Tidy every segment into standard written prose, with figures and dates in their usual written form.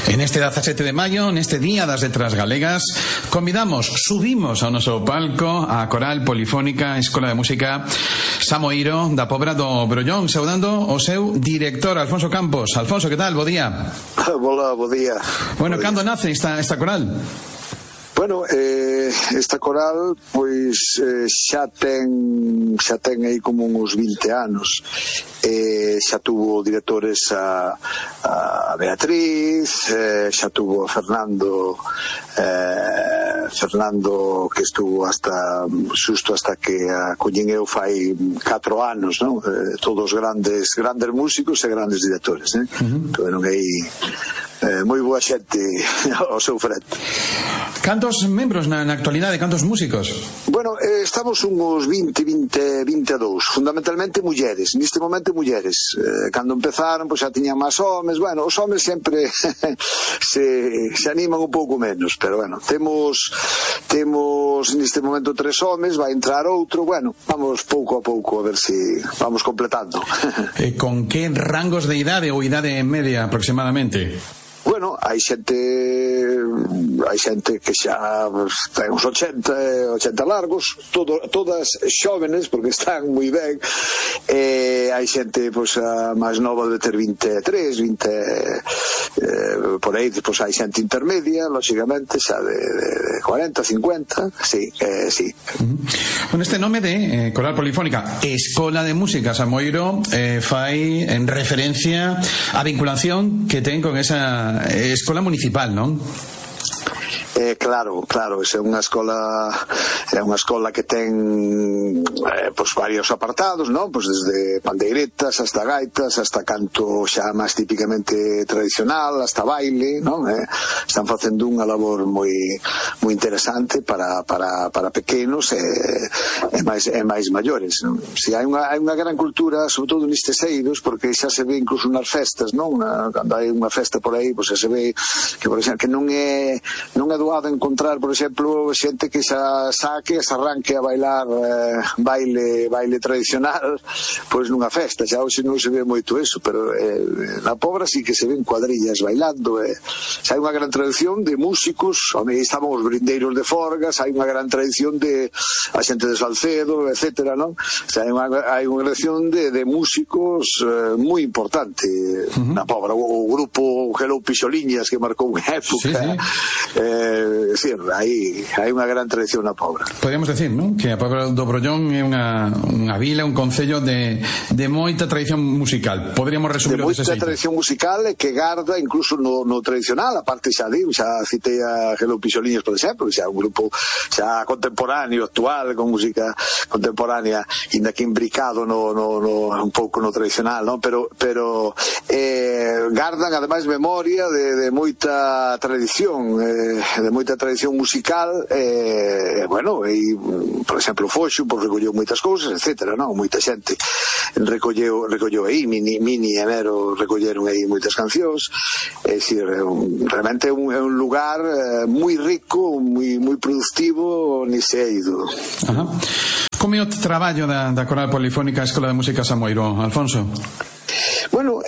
En este 17 de maio, neste Día das Letras Galegas, subimos ao noso palco a Coral Polifónica Escola de Música Samoiro da Pobra do Brollón, saudando o seu director, Alfonso Campos. Alfonso, que tal? Bo día. Hola, bo día. Bueno, cando nace esta coral? Bueno, esta coral pois xa ten aí como uns 20 anos. Xa tuvo directores a Beatriz, xa tuvo a Fernando que estuvo xusto hasta que a collín eu fai 4 anos, non? Todos grandes músicos e grandes directores, Tuveron aí moi boa xente ao seu frente. Cantos membros na actualidade, cantos músicos? Bueno, estamos uns 22, fundamentalmente mulleres, neste momento mulleres. Cando empezaron, pois xa tiñan máis homes. Bueno, os homes sempre se animan un pouco menos, pero bueno, temos neste momento 3 homes, vai entrar outro. Bueno, vamos pouco a pouco a ver se vamos completando. Con que rangos de idade ou idade media aproximadamente? Bueno, hai xente que xa ten uns 80 largos, todas xóvenes, porque están moi ben. Hai xente máis nova de ter 23, 20 por aí. Depois hai xente intermedia, lógicamente, xa de 40, 50. Sí. Con este nome de Coral Polifónica Escola de Música Samoiro, fai en referencia á vinculación que ten con esa escola municipal, non? Claro, esa é unha escola que ten varios apartados, non? Desde pandeiretas hasta gaitas, hasta canto xa máis típicamente tradicional, hasta baile, non? Están facendo unha labor moi interesante para pequenos e máis maiores, non? Si hai unha gran cultura, sobre todo nestes eidos, porque xa se ve incluso nas festas, non? Cando hai unha festa por aí, xa se ve que, por exemplo, que non é doado encontrar, por exemplo, xente que xa saque, se arranque a bailar baile tradicional nunha festa. Xa hoxe non se ve moito eso, pero na Pobra sí que se ven cuadrillas bailando. Xa hai unha gran tradición de músicos, estaban os brindeiros de Forgas, hai unha gran tradición de a xente de Salcedo, etcétera, non? Xa hai unha tradición de músicos moi importante na Pobra. O grupo Hello Pixoliñas, que marcou unha época. Sí, hai unha gran tradición na Pobra. Podríamos decir, non? Que a Pobra do Brollón é unha vila, un concello de moita tradición musical. Podríamos resumirlo dese xeito. De moita tradición musical e que garda incluso no tradicional. A parte xa citei a Hello Pixoliñas, por exemplo, xa un grupo xa contemporáneo, actual, con música contemporánea, inda que imbricado un pouco no tradicional, non? Pero gardan ademais memoria de moita tradición, musical. Bueno, e por exemplo Foxo recolleu moitas cousas, etcétera, non? Moita xente recolleu aí, Mini e Nero recolleron aí moitas cancións. É dicir, realmente é un lugar moi rico, moi productivo nese eido. Como é o traballo da Coral Polifónica Escola de Música Samoiro, Alfonso? Bueno,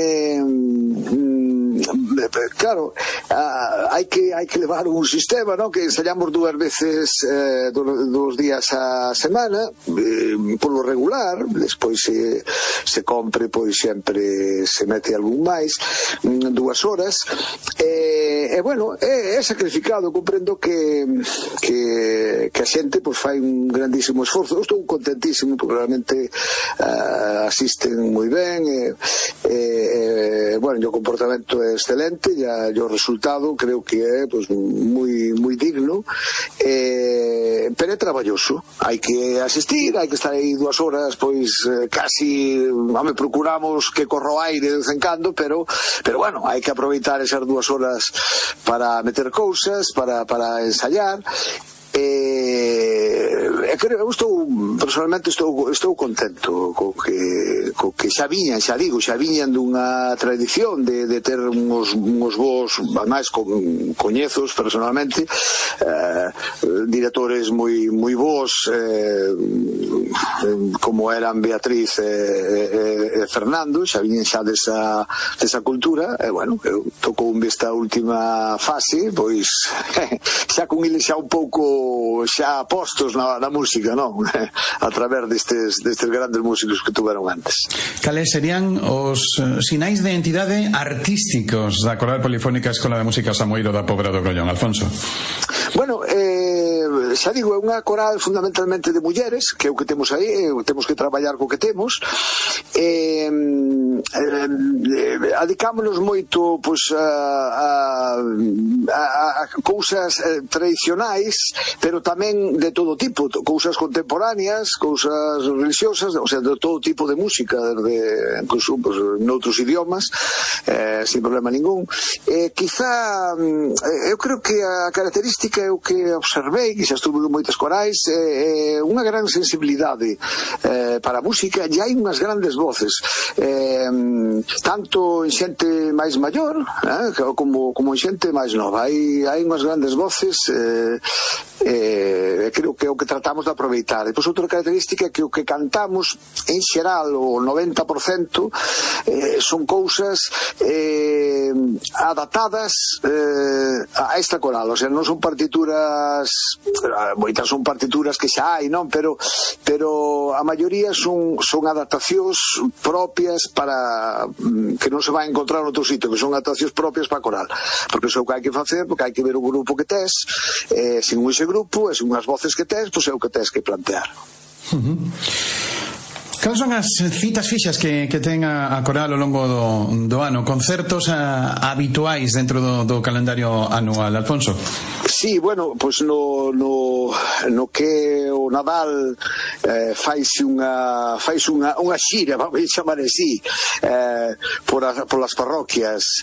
claro, hai que levar un sistema, non? Que ensayamos 2 veces 2 días a semana, polo regular. Despois se compre, pois sempre se mete algún máis, 2 horas. Bueno, é sacrificado. Comprendo que a xente fai un grandísimo esforzo. Eu estou contentísimo porque realmente asisten moi ben. Bueno, o comportamento é excelente, e o resultado creo que é moi digno, pero é traballoso. Hai que asistir, hai que estar aí 2 horas, casi procuramos que corra o aire de vez en cando, pero bueno, hai que aproveitar esas 2 horas para meter cousas, para ensayar. eu personalmente estou contento co que xa viñan dunha tradición de ter uns vos, máis coñezos personalmente, directores moi vos, como eran Beatriz e Fernando, xa viñen xa desa cultura, e bueno, eu tocou esta última fase, pois xa con eles xa un pouco xa postos na música, non? A través destes grandes músicos que tuveron antes. Cales serían os sinais de identidade artísticos da Coral Polifónica Escola de Música Samueiro da Pobra do Collón, Alfonso? Bueno, xa digo, é unha coral fundamentalmente de mulleres, que é o que temos aí, temos que traballar co que temos. Adicámonos moito pois a cousas tradicionais, pero tamén de todo tipo, cousas contemporáneas, cousas religiosas, o sea, de todo tipo de música, desde incluso pues, noutros idiomas, sin problema ningún. Quizá eu creo que a característica é o que observei, que xa estuve en moitas corais, unha gran sensibilidade para a música, e hai unhas grandes voces, tanto en xente máis maior como en xente máis nova. Hai unhas grandes voces, creo que é o que tratamos de aproveitar. E pois outra característica é que o que cantamos en xeral, o 90%, son cousas adaptadas a esta coral, o sea, non son partituras, moitas son partituras que xa hai, non? Pero a maioría son adaptacións propias para que non se vai encontrar en outro sitio, que son adaptacións propias para a coral, porque iso é o que hai que facer, porque hai que ver o grupo que tes, sin ese grupo, e sin as voces que tes, pois é o que tes que plantear. Cales son as citas fixas que ten a coral ao longo do ano? Concertos habituais dentro do calendario anual, Alfonso? Sí, bueno, pois no que o Nadal faise unha xira, vamos chamar así, polas parroquias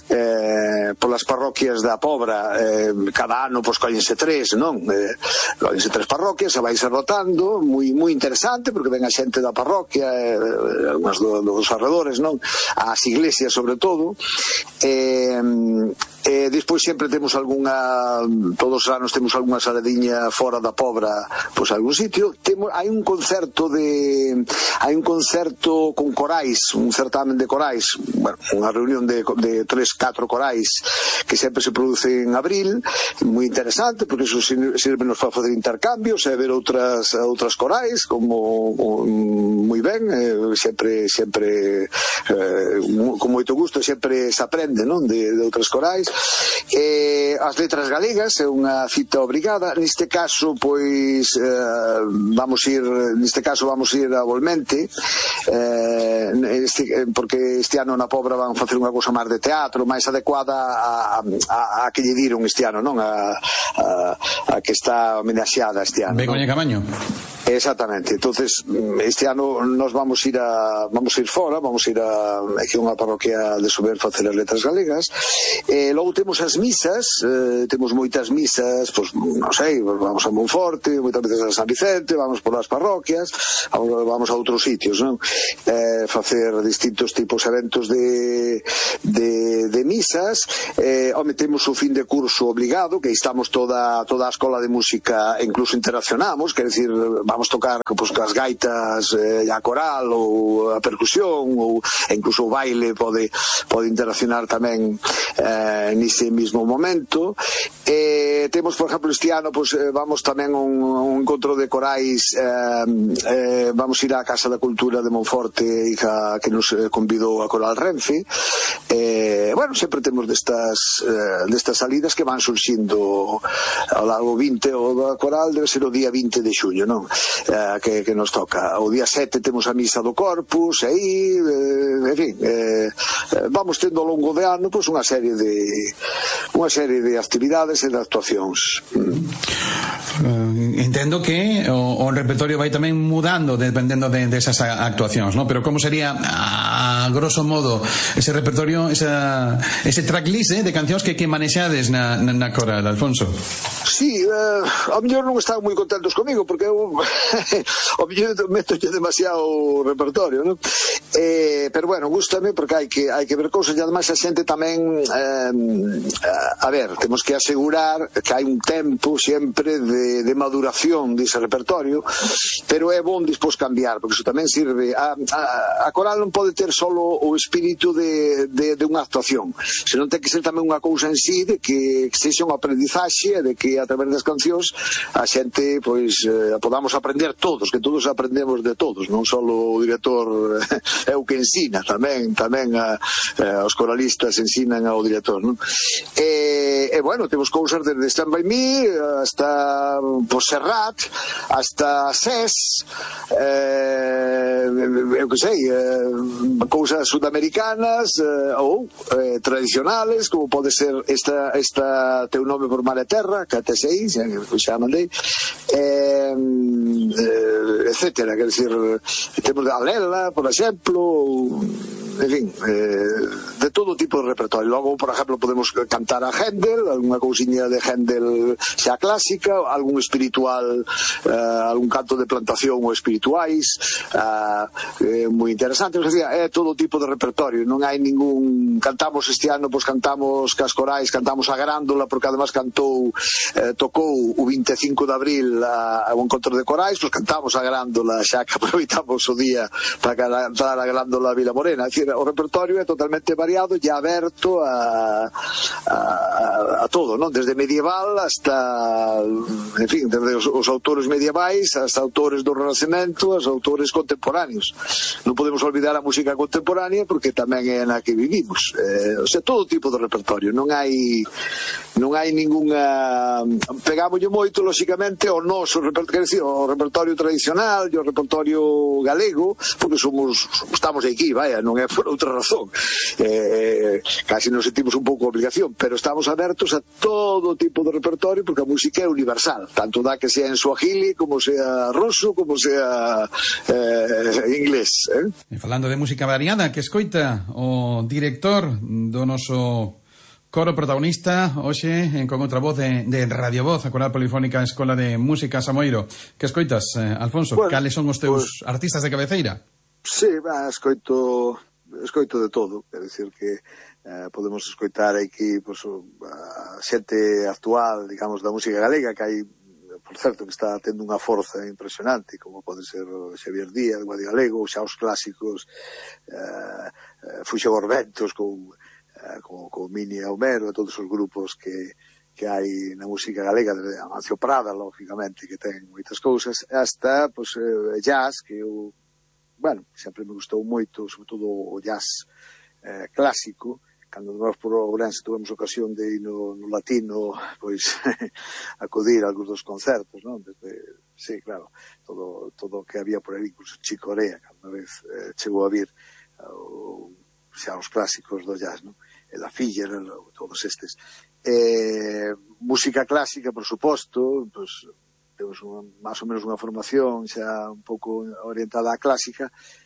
da Pobra. Cada ano pois collense 3, non? Collense 3 parroquias, se vai ser rotando, moi interesante, porque ven a xente da parroquia, unhas dos arredores, non? As iglesias sobre todo. Despois sempre temos todos os anos temos algunha saladiña fora da Pobra, pois algún sitio. Hai un concerto con corais, un certamen de corais, bueno, unha reunión de 3-4 corais que sempre se produce en abril, moi interesante, porque iso sirve nos para facer intercambios e ver outras corais, como moi ben, sempre con moito gusto, sempre se aprende, non, de outras corais. As letras galegas é unha cita obrigada. Neste caso pois vamos ir a Volmente, porque este ano na Pobra van facer unha cousa máis de teatro, máis adecuada a que lle diron este ano, non? A que está homenaxeada este ano. Begoña Camaño. Exactamente. Entonces este ano nos vamos ir fora, vamos ir aquí a unha parroquia de Sober facer as letras galegas. Logo temos as misas, temos moitas misas, pois non sei, vamos a Monforte, moitas veces a San Vicente, vamos por as parroquias, vamos a outros sitios, non? Facer distintos tipos de eventos de misas. Temos o fin de curso obligado, que estamos toda a escola de música, incluso interaccionamos, quer decir, vamos tocar pues, as gaitas a coral ou a percusión, ou incluso o baile pode interaccionar tamén nese mismo momento. Temos, por exemplo, este ano pues, vamos tamén a un encontro de corais, vamos ir á Casa da Cultura de Monforte, que nos convidou a Coral Renfe. Bueno, sempre temos destas salidas que van surxindo ao largo 20, o da coral debe ser o día 20 de xuño, non? Que nos toca. O día 7 temos a misa do Corpus, aí, en fin, vamos tendo ao longo de ano pois, unha serie de actividades e de actuacións. entendo que o repertorio vai tamén mudando dependendo de esas actuacións, ¿no? Pero como sería a grosso modo ese repertorio, ese tracklist de cancións que manexades na coral, Alfonso? Sí, ao mellor non están moi contentos comigo porque eu ao mellor meto demasiado repertorio, ¿no? Pero bueno, gústame porque hai que ver cousas e ademais a xente tamén a ver, temos que asegurar que hai un tempo sempre de maduración dese repertorio, pero é bon despois cambiar, porque iso tamén sirve a coral non pode ter solo o espírito de unha actuación, senón ten que ser tamén unha cousa en sí de que sexa unha aprendizaxe, de que a través das cancións a xente pois podamos aprender todos, que todos aprendemos de todos, non só o director é o que ensina, tamén os coralistas ensinan ao director, non? E bueno, temos cousas desde Stand By Me hasta Serrat, hasta SES, eu que sei, cousas sudamericanas ou tradicionales, como pode ser esta Teu nome por mar e terra, que até sei, xa mandei, etcétera, quer dizer, temos a Lela, por exemplo, en fin, de todo tipo de repertorio. Logo, por exemplo, podemos cantar a Händel, algunha cousiña de Händel xa clásica, algún espiritual, algún canto de plantación ou espirituais, moi interesante. O sea, é todo tipo de repertorio, non hai ningún... Cantamos este ano, pois cantamos cas corais, cantamos a Grándola, porque además tocou o 25 de abril ao encontro de corais, pois cantamos a Grándola, xa que aproveitamos o día para cantar a Grándola Vila Morena. É dicir, o repertorio é totalmente variado e aberto a todo, non? Desde medieval hasta, en fin, desde os autores medievais hasta autores do Renacemento, os autores contemporáneos. Non podemos olvidar a música contemporánea porque tamén é na que vivimos. O sea, todo tipo de repertorio. Non hai ningunha... Pegámoslle moito, lóxicamente, o noso repertorio, o repertorio tradicional e o repertorio galego, porque estamos aquí, vaya, non é por outra razón. Casi nos sentimos un pouco obligación, pero estamos abertos a todo tipo de repertorio porque a música é universal, tanto dá que sea en suajili, como sea ruso, como sea inglés. E falando de música variada, que escoita o director do noso coro protagonista hoxe con outra voz de Radio Voz, a Coral Polifónica Escola de Música Samoiro. Que escoitas, Alfonso? Bueno, cales son os teus artistas de cabeceira? Sí, escoito de todo, quer dicir que podemos escoitar aquí a xente actual, digamos, da música galega, que hai, por certo, que está tendo unha forza impresionante, como pode ser Xavier Díaz, Guadi Galego, xa os clásicos, Fuxo Gorventos, con Mini e Homero, e todos os grupos que hai na música galega, desde Amancio Prada, lógicamente, que ten moitas cousas, hasta, jazz, que eu, bueno, sempre me gustou moito, sobre todo o jazz clásico. Cando nós por Ourense tivemos ocasión de ir no latino, pois acudir a algúns dos concertos, non? Sí, claro, todo o que había por aí, incluso Chico Corea, cando vez chegou a vir xa os clásicos do jazz, non? E La Filler, todos estes. Música clásica, por suposto, pois temos máis ou menos unha formación xa un pouco orientada á clásica,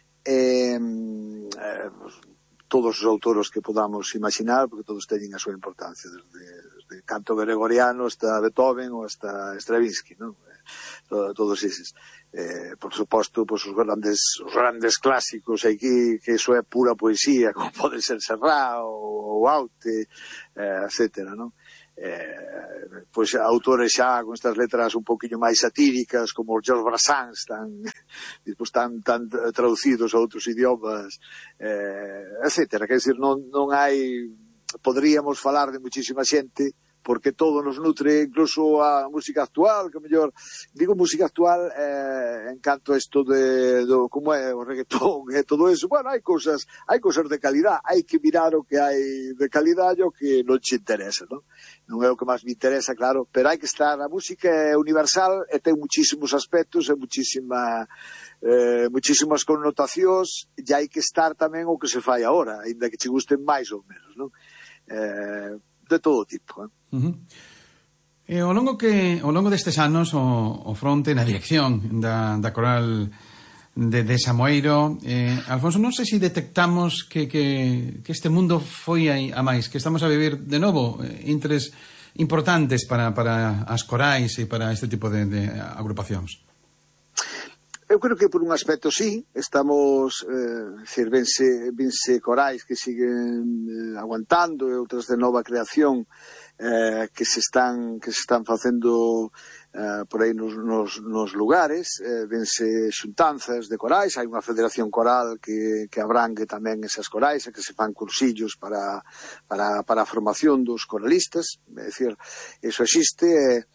todos os autores que podamos imaginar, porque todos teñen a súa importancia, desde canto gregoriano hasta Beethoven ou hasta Stravinsky, non? Todos eses. Por suposto, os grandes clásicos aquí, que iso é pura poesía, como pode ser Serrat ou Aute, etcétera, non? Pois autores xa con estas letras un poquinho máis satíricas, como os Georges Brassens, tan traducidos a outros idiomas, etcétera. Quer dizer, non hai... Poderíamos falar de muchísima xente, porque todo nos nutre, incluso a música actual, que mellor digo música actual en canto a isto de como é o reggaetón e todo eso. Bueno, hai cousas de calidad, hai que mirar o que hai de calidad e o que non te interesa, non? Non é o que máis me interesa, claro, pero hai que estar, a música é universal e ten muchísimos aspectos e muchísimas connotacións, e hai que estar tamén o que se fai agora, ainda que che gusten máis ou menos, non? De todo tipo, Ao longo destes anos o fronte na dirección da coral de Samoeiro, Alfonso, non sei se detectamos que este mundo foi a máis, que estamos a vivir de novo intres importantes para as corais e para este tipo de agrupacións. Eu creo que por un aspecto sí, estamos, vense corais que siguen aguantando e outras de nova creación que se están facendo por aí nos lugares, vense xuntanzas de corais, hai unha federación coral que abrangue tamén esas corais e que se fan cursillos para a formación dos coralistas, é dicir, iso existe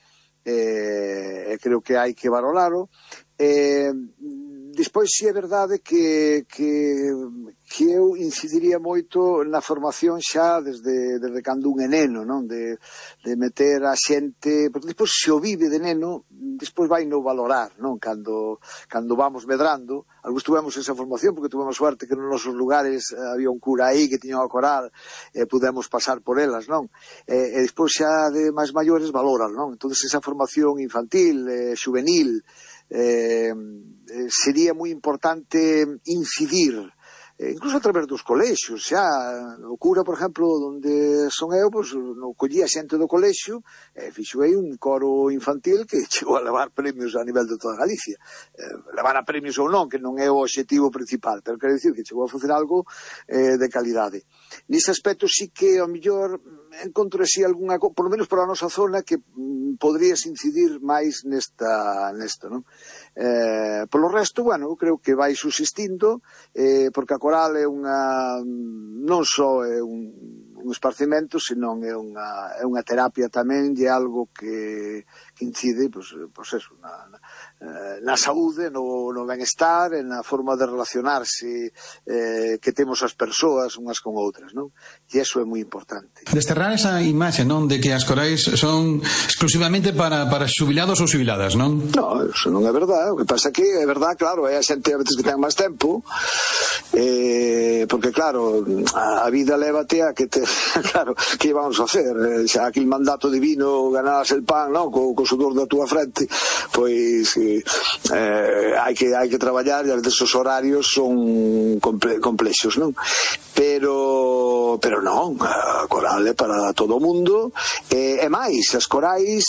e creo que hai que valoralo. Despois si é verdade que eu incidiría moito na formación xa desde cando un é neno, non? De meter a xente, porque despois se o vive de neno, despois vai no valorar, non? Cando vamos medrando, algúns tuvemos esa formación porque tuvemos suerte que nos nosos lugares había un cura aí que tiña a coral e pudemos pasar por elas, non? E despois xa de máis maiores valoran, non? Entón esa formación infantil, juvenil, sería moi importante incidir incluso a través dos colexios, xa o cura, por exemplo, onde son eu, pois, no collía xente do colexio e fixo aí un coro infantil que chegou a levar premios a nivel de toda Galicia. Levar a premios ou non, que non é o obxectivo principal, pero quero dicir que chegou a facer algo de calidade. Nese aspecto sí que ao mellor encontro así algunha, por lo menos para a nosa zona, que poderías incidir máis nesta, non? Polo resto, bueno, creo que vai subsistindo, porque a coral é unha, non só é un esparcimento, senón é unha terapia tamén, e algo que incide, pois eso, na saúde, no benestar, e na forma de relacionarse que temos as persoas unhas con outras, non? E iso é moi importante. Desterrar esa imaxe, non, de que as corais son exclusivamente para xubilados ou xubiladas, non? Non, eso non é verdade. O que pasa que é verdade, claro, é a xente a veces que ten máis tempo, porque claro, a vida lévate a que te, claro, que vamos a hacer? Xa aquel mandato divino, ganarás el pan, non, co sudor da túa frente, pois hai que traballar, e a veces os horarios son complexos, non? Pero non, a coral é para todo o mundo, e máis, as corais,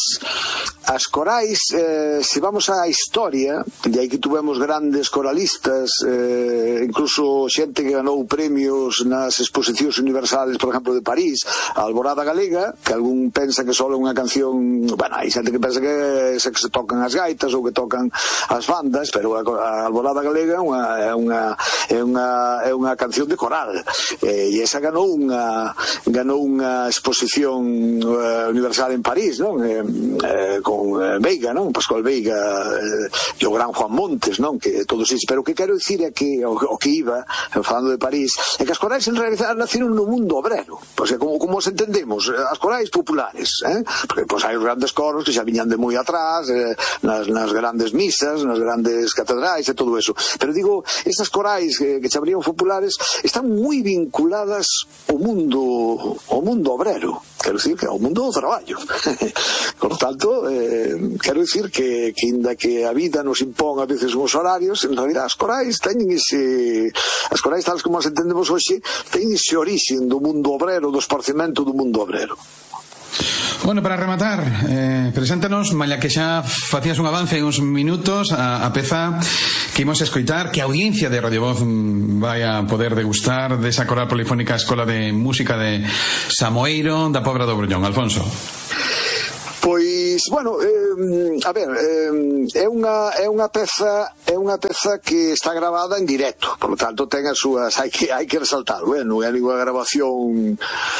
se vamos á historia, e aí que tuvemos grandes coralistas, incluso xente que ganou premios nas exposicións universales, por exemplo, de París, a Alborada Galega, que algún pensa que só é unha canción, bueno, hai xente que pensa que se tocan as gaitas ou que tocan as bandas, pero a Alborada Galega é unha canción de coral, e esa ganou unha exposición universal en París, non? Con Veiga, non? Pascual Veiga e o gran Juan Montes, non? Que todos isos, pero o que quero dicir é que o que iba falando de París é que as corais en realidad naceron no mundo obrero, porque como os entendemos, as corais populares, porque pois hai os grandes coros que xa viñan de moi atrás, nas grandes misas, nas grandes catedrais e todo eso, pero digo, estas corais que chamábamos populares están moi vinculadas ao mundo obrero, quero dicir que ao mundo do traballo. Por tanto, quero dicir que inda que a vida nos impón a veces uns horarios, en realidad as corais teñen as corais tales como as entendemos hoxe, teñen ese orixen do mundo obrero, do esparcimento do mundo obrero. Bueno, para rematar, preséntanos, malla que xa facías un avance en uns minutos, a peza que imos escoitar, que a audiencia de Radio Voz vai a poder degustar desa coral polifónica Escola de Música de Samoeiro, da Pobra do Bruñón. Alfonso. Pois, bueno, a ver, é unha peza que está grabada en directo, por lo tanto ten as súas, hai que resaltarlo, non é ninguna grabación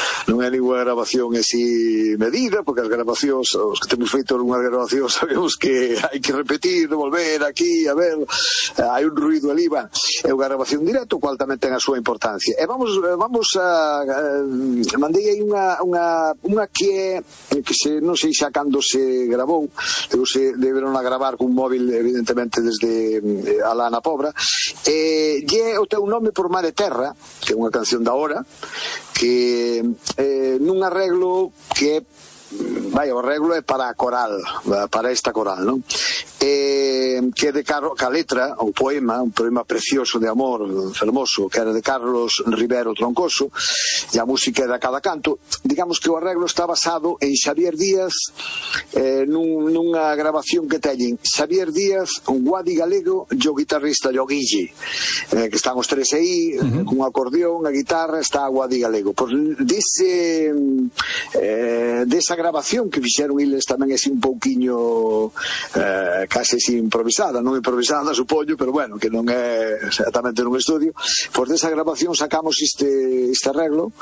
así medida, porque as grabacións, os que temos feito unhas grabacións, sabemos que hai que repetir, volver aquí, a ver, hai un ruido ali, é unha grabación directo, cual tamén ten a súa importancia. E vamos a mandei aí unha que non sei xa cando se grabou, deberon a gravar cun móvil evidentemente desde alá na Pobra, e o teu nome por mar e terra, que é unha canción da hora, que nun arreglo que é o arreglo é para a coral, para esta coral, non? Que de ca letra, o poema, un poema precioso de amor, fermoso, que era de Carlos Rivero Troncoso, e a música é de cada canto. Digamos que o arreglo está basado en Xavier Díaz, nunha grabación que teñen Xavier Díaz, un Guadi Galego e o guitarrista Lloguille, que están os tres aí, con un acordeón, a guitarra, está a Guadi Galego. Pois desa grabación que fixeron eles tamén así un pouquiño case así improvisada, non improvisada supoño, pero bueno, que non é exactamente nun estudio, pois desa grabación sacamos este arreglo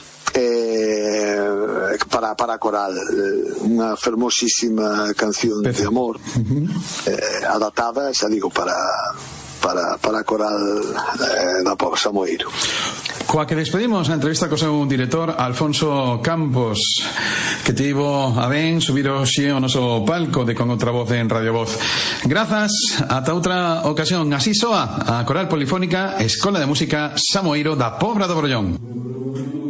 para a coral, unha fermosísima canción de amor, adaptada, xa digo, para a coral da Pobra Samoeiro. Coa que despedimos a entrevista co seu director Alfonso Campos, que tivo a ben subir hoxe ao noso palco de Con Outra Voz en Radio Voz. Grazas, ata outra ocasión. Así soa a Coral Polifónica Escola de Música Samoeiro da Pobra do Brollón.